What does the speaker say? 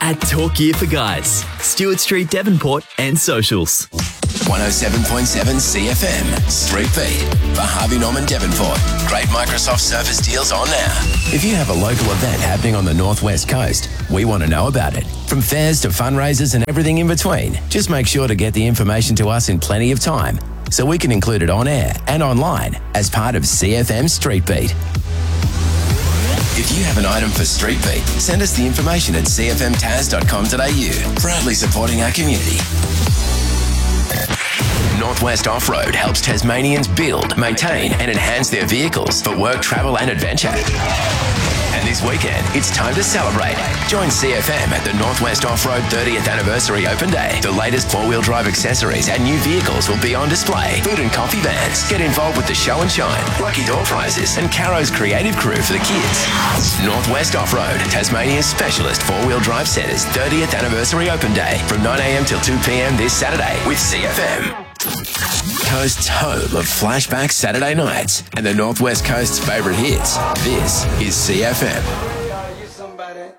at Talk Gear for Guys, Stewart Street, Devonport and socials. 107.7 CFM, Street Beat for Harvey Norman Devonport. Great Microsoft Surface deals on now. If you have a local event happening on the Northwest Coast, we want to know about it. From fairs to fundraisers and everything in between, just make sure to get the information to us in plenty of time so we can include it on air and online as part of CFM Street Beat. If you have an item for Street Beat, send us the information at cfmtas.com.au, proudly supporting our community. Northwest Off-Road helps Tasmanians build, maintain and enhance their vehicles for work, travel and adventure. And this weekend, it's time to celebrate. Join CFM at the Northwest Off-Road 30th Anniversary Open Day. The latest four-wheel drive accessories and new vehicles will be on display. Food and coffee vans. Get involved with the show and shine, lucky door prizes and Caro's creative crew for the kids. Northwest Off-Road, Tasmania's specialist four-wheel drive centre's 30th Anniversary Open Day from 9 a.m. till 2 p.m. this Saturday with CFM. Coast's home of flashback Saturday nights and the Northwest Coast's favourite hits. This is CFM.